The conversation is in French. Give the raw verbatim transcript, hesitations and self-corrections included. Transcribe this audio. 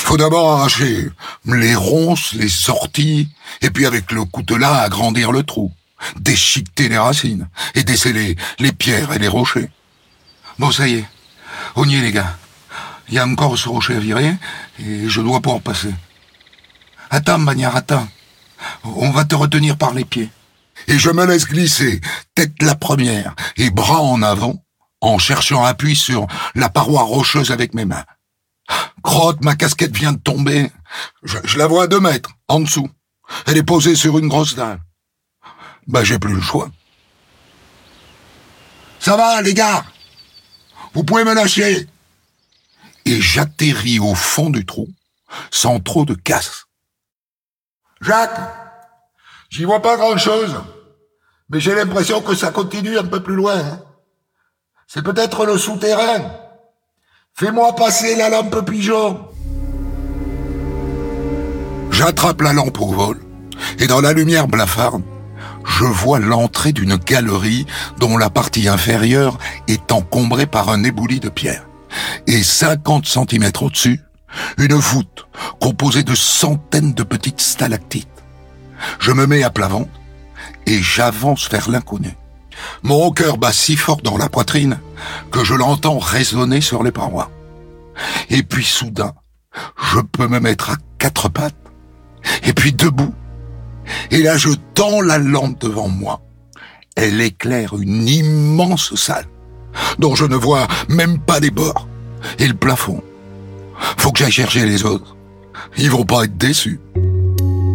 faut d'abord arracher les ronces, les orties, et puis avec le coutelas agrandir le trou, déchiqueter les racines, et desceller les pierres et les rochers. Bon, ça y est, on y est les gars. Il y a encore ce rocher à virer, et je dois pouvoir passer. Attends, Bagnard, attends. On va te retenir par les pieds. Et je me laisse glisser, tête la première, et bras en avant, en cherchant appui sur la paroi rocheuse avec mes mains. Crotte, ma casquette vient de tomber. Je, je la vois à deux mètres, en dessous. Elle est posée sur une grosse dalle. Bah, j'ai plus le choix. Ça va, les gars? Vous pouvez me lâcher? Et j'atterris au fond du trou, sans trop de casse. Jacques, j'y vois pas grand-chose, mais j'ai l'impression que ça continue un peu plus loin. Hein. C'est peut-être le souterrain. Fais-moi passer la lampe pigeon. J'attrape la lampe au vol, et dans la lumière blafarde, je vois l'entrée d'une galerie dont la partie inférieure est encombrée par un éboulis de pierre. Et cinquante centimètres au-dessus, une voûte composée de centaines de petites stalactites. Je me mets à plat ventre et j'avance vers l'inconnu. Mon cœur bat si fort dans la poitrine que je l'entends résonner sur les parois. Et puis soudain, je peux me mettre à quatre pattes, et puis debout. Et là, je tends la lampe devant moi. Elle éclaire une immense salle, dont je ne vois même pas les bords, et le plafond. Faut que j'aille chercher les autres. Ils vont pas être déçus.